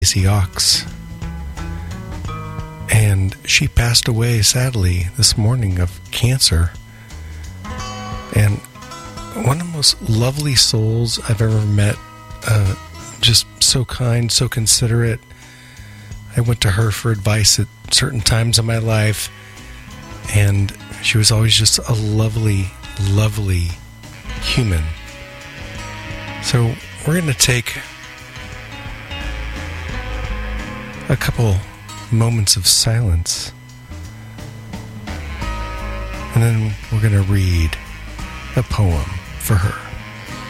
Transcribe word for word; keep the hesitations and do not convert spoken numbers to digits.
Casey Ox. And she passed away, sadly, this morning of cancer. And one of the most lovely souls I've ever met. Uh, just so kind, so considerate. I went to her for advice at certain times in my life. And she was always just a lovely, lovely human. So we're going to take a couple moments of silence, and then we're going to read a poem for her.